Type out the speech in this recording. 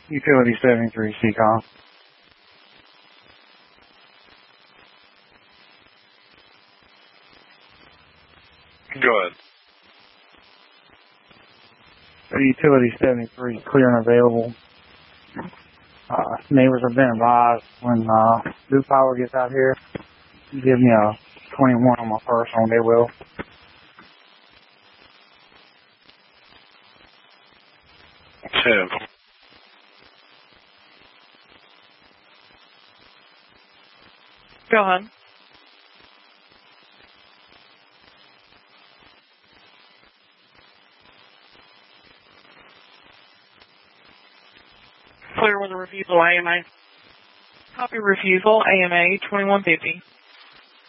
Utility 73, CCOM. Go ahead. Utility 73, clear and available. Neighbors have been advised when Duke Power gets out here, give me a 21 on my personal, they will. Tim. Go ahead. Clear with a refusal, AMA. Copy refusal, AMA 2150.